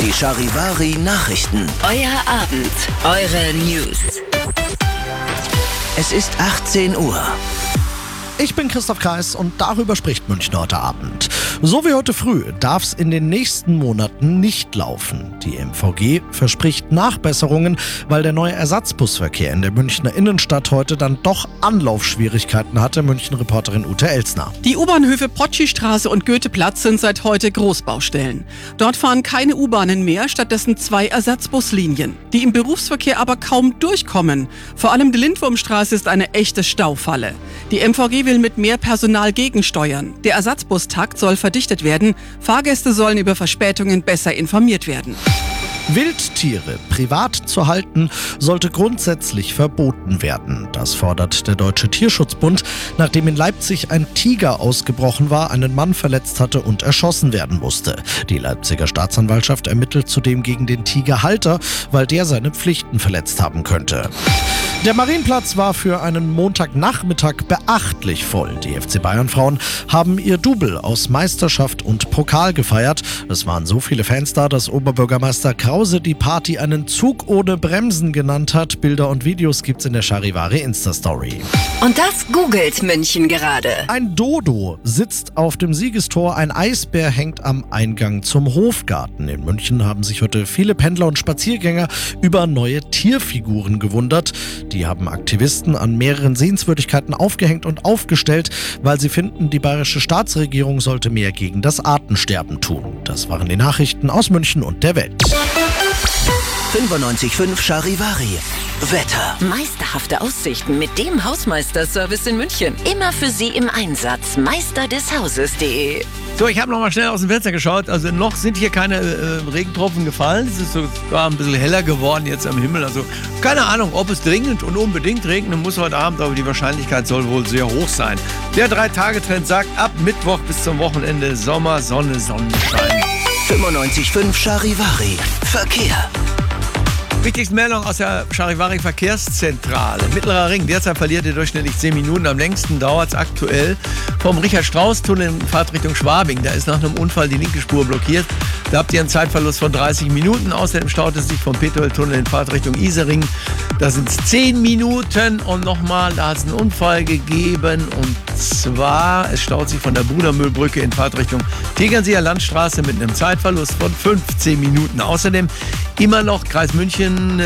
Die Charivari Nachrichten. Euer Abend, eure News. Es ist 18 Uhr. Ich bin Christoph Kreis und darüber spricht München heute Abend. So wie heute früh darf es in den nächsten Monaten nicht laufen. Die MVG verspricht Nachbesserungen, weil der neue Ersatzbusverkehr in der Münchner Innenstadt heute dann doch Anlaufschwierigkeiten hatte, München-Reporterin Ute Elsner. Die U-Bahnhöfe Potschi-Straße und Goetheplatz sind seit heute Großbaustellen. Dort fahren keine U-Bahnen mehr, stattdessen 2 Ersatzbuslinien, die im Berufsverkehr aber kaum durchkommen. Vor allem die Lindwurmstraße ist eine echte Staufalle. Die MVG will mit mehr Personal gegensteuern. Der Ersatzbustakt soll verdichtet werden. Fahrgäste sollen über Verspätungen besser informiert werden. Wildtiere privat zu halten, sollte grundsätzlich verboten werden. Das fordert der Deutsche Tierschutzbund, nachdem in Leipzig ein Tiger ausgebrochen war, einen Mann verletzt hatte und erschossen werden musste. Die Leipziger Staatsanwaltschaft ermittelt zudem gegen den Tigerhalter, weil der seine Pflichten verletzt haben könnte. Der Marienplatz war für einen Montagnachmittag beachtlich voll. Die FC Bayern-Frauen haben ihr Double aus Meisterschaft und Pokal gefeiert. Es waren so viele Fans da, dass Oberbürgermeister Krause die Party einen Zug ohne Bremsen genannt hat. Bilder und Videos gibt's in der Charivari Insta-Story. Und das googelt München gerade. Ein Dodo sitzt auf dem Siegestor, ein Eisbär hängt am Eingang zum Hofgarten. In München haben sich heute viele Pendler und Spaziergänger über neue Tierfiguren gewundert. Die haben Aktivisten an mehreren Sehenswürdigkeiten aufgehängt und aufgestellt, weil sie finden, die bayerische Staatsregierung sollte mehr gegen das Artensterben tun. Das waren die Nachrichten aus München und der Welt. 95.5 Charivari. Wetter. Meisterhafte Aussichten mit dem Hausmeisterservice in München. Immer für Sie im Einsatz. meisterdeshauses.de. So, ich habe noch mal schnell aus dem Fenster geschaut. Also noch sind hier keine Regentropfen gefallen. Es ist sogar ein bisschen heller geworden jetzt am Himmel. Also keine Ahnung, ob es dringend und unbedingt regnen muss heute Abend, aber die Wahrscheinlichkeit soll wohl sehr hoch sein. Der 3-Tage-Trend sagt, ab Mittwoch bis zum Wochenende Sommer, Sonne, Sonnenschein. 95.5 Charivari. Verkehr. Wichtigste Meldung aus der Charivari Verkehrszentrale. Mittlerer Ring, derzeit verliert ihr durchschnittlich 10 Minuten. Am längsten dauert es aktuell vom Richard-Strauß-Tunnel in Fahrtrichtung Schwabing. Da ist nach einem Unfall die linke Spur blockiert. Da habt ihr einen Zeitverlust von 30 Minuten. Außerdem staut es sich vom Petuel-Tunnel in Fahrtrichtung Isering. Da sind es 10 Minuten. Und nochmal, da hat es einen Unfall gegeben. Und zwar, es staut sich von der Brudermühlbrücke in Fahrtrichtung Tegernseer Landstraße mit einem Zeitverlust von 15 Minuten. Außerdem immer noch Kreis München